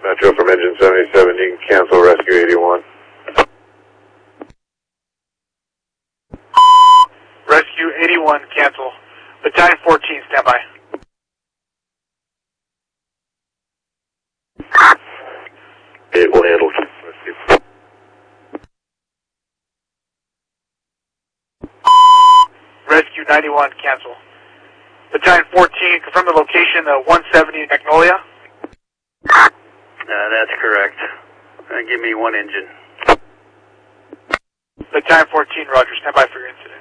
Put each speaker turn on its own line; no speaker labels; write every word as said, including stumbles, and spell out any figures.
Metro from engine seventy-seven, you can cancel rescue eighty-one.
Rescue eighty-one, cancel. Battalion fourteen, stand by.
It will handle rescue.
Rescue ninety-one, cancel. Battalion fourteen, confirm the location of one seventy Magnolia.
Uh, that's correct. Uh, give me one engine.
Battalion fourteen, roger, stand by for your incident.